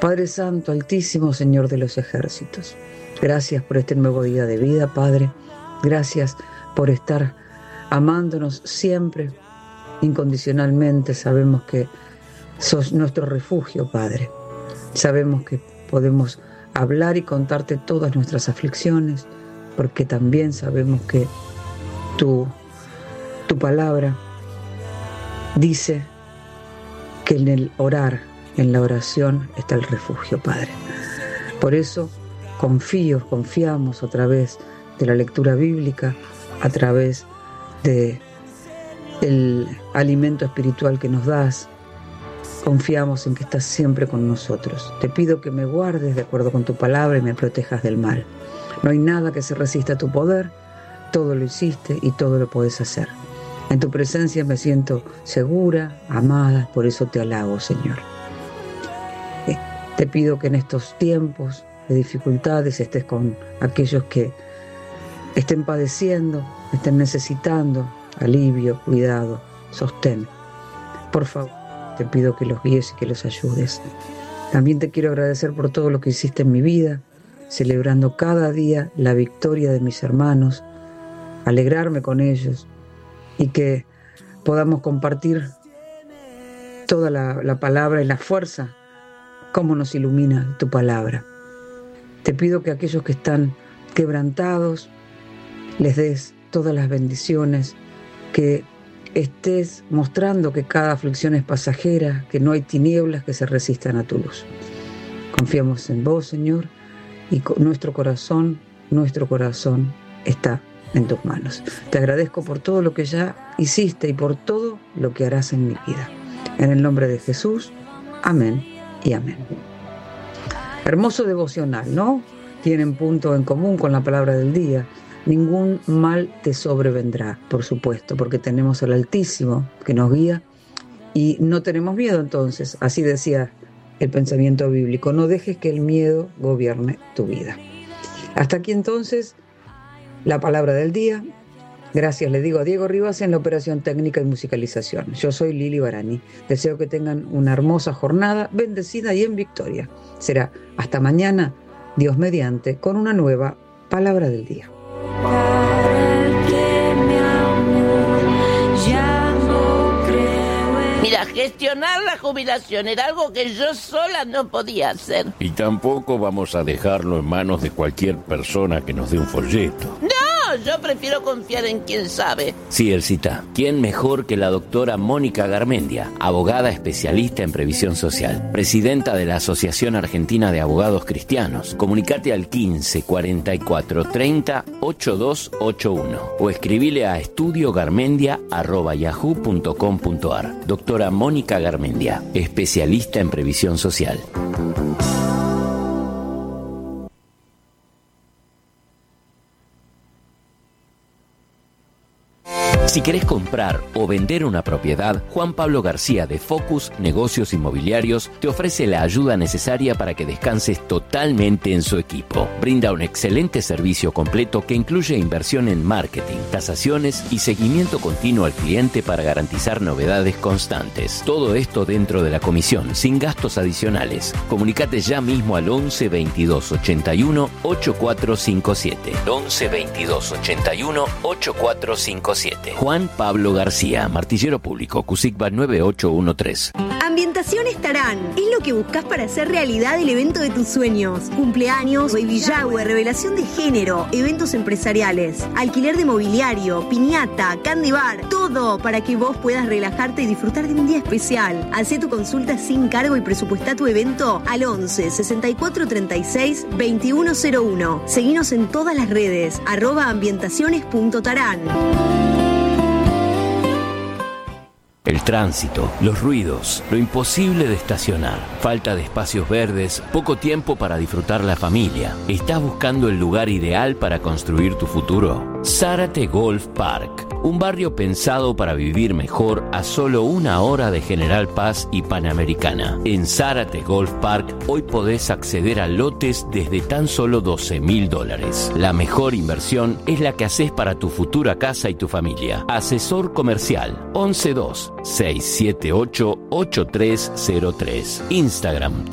Padre Santo, Altísimo, Señor de los ejércitos, gracias por este nuevo día de vida, Padre. Gracias por estar amándonos siempre, incondicionalmente. Sabemos que sos nuestro refugio, Padre. Sabemos que podemos hablar y contarte todas nuestras aflicciones, porque también sabemos que tu palabra dice que en el orar, en la oración, está el refugio, Padre. Por eso confiamos a través de la lectura bíblica, a través del alimento espiritual que nos das. Confiamos en que estás siempre con nosotros. Te pido que me guardes de acuerdo con tu palabra y me protejas del mal. No hay nada que se resista a tu poder, todo lo hiciste y todo lo podés hacer. En tu presencia me siento segura, amada, por eso te alabo, Señor. Te pido que en estos tiempos de dificultades estés con aquellos que estén padeciendo, estén necesitando alivio, cuidado, sostén. Por favor, te pido que los guíes y que los ayudes. También te quiero agradecer por todo lo que hiciste en mi vida, celebrando cada día la victoria de mis hermanos, alegrarme con ellos y que podamos compartir toda la palabra y la fuerza, cómo nos ilumina tu palabra. Te pido que a aquellos que están quebrantados les des todas las bendiciones, que estés mostrando que cada aflicción es pasajera, que no hay tinieblas que se resistan a tu luz. Confiamos en vos, Señor, y nuestro corazón está en tus manos. Te agradezco por todo lo que ya hiciste y por todo lo que harás en mi vida. En el nombre de Jesús, amén y amén. Hermoso devocional, ¿no? Tienen punto en común con la palabra del día. Ningún mal te sobrevendrá, por supuesto, porque tenemos al Altísimo que nos guía y no tenemos miedo entonces. Así decía el pensamiento bíblico, no dejes que el miedo gobierne tu vida. Hasta aquí entonces la palabra del día. Gracias le digo a Diego Rivas en la operación técnica y musicalización. Yo soy Lili Barani. Deseo que tengan una hermosa jornada, bendecida y en victoria. Será hasta mañana, Dios mediante, con una nueva palabra del día. Mira, gestionar la jubilación era algo que yo sola no podía hacer. Y tampoco vamos a dejarlo en manos de cualquier persona que nos dé un folleto. No, yo prefiero confiar en quien sabe. Sí, Elcita. ¿Quién mejor que la doctora Mónica Garmendia, abogada especialista en previsión social, presidenta de la Asociación Argentina de Abogados Cristianos? Comunicate al 15 44 30 8281 o escribile a estudiogarmendia@yahoo.com.ar. Doctora Mónica Garmendia, especialista en previsión social. Si querés comprar o vender una propiedad, Juan Pablo García de Focus Negocios Inmobiliarios te ofrece la ayuda necesaria para que descanses totalmente en su equipo. Brinda un excelente servicio completo que incluye inversión en marketing, tasaciones y seguimiento continuo al cliente para garantizar novedades constantes. Todo esto dentro de la comisión, sin gastos adicionales. Comunicate ya mismo al 11 22 81 8457. 11 22 81 8457. Juan Pablo García, Martillero Público, CUSICBA 9813. Ambientaciones Tarán es lo que buscas para hacer realidad el evento de tus sueños. Cumpleaños, baby shower, revelación de género, eventos empresariales, alquiler de mobiliario, piñata, candy bar, todo para que vos puedas relajarte y disfrutar de un día especial. Hacé tu consulta sin cargo y presupuestá tu evento al 11 64 36 2101. Seguinos en todas las redes, @ambientaciones.tarán. El tránsito, los ruidos, lo imposible de estacionar, falta de espacios verdes, poco tiempo para disfrutar la familia. ¿Estás buscando el lugar ideal para construir tu futuro? Zárate Golf Park, un barrio pensado para vivir mejor a solo 1 hora de General Paz y Panamericana. En Zárate Golf Park hoy podés acceder a lotes desde tan solo $12,000. La mejor inversión es la que haces para tu futura casa y tu familia. Asesor comercial 112 678 8303. Instagram